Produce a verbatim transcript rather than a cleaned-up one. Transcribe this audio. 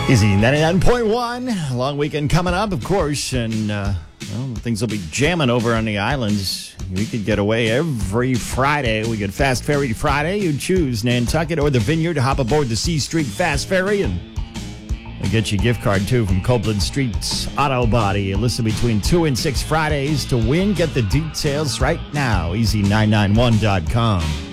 Easy ninety-nine point one. Long weekend coming up, of course, and uh, well, things will be jamming over on the islands. We could get away every Friday. We get Fast Ferry Friday. You choose Nantucket or the Vineyard to hop aboard the C Street Fast Ferry, and we'll get you a gift card, too, from Copeland Street's Auto Body. Listen between two and six Fridays to win. Get the details right now. easy nine nine one dot com.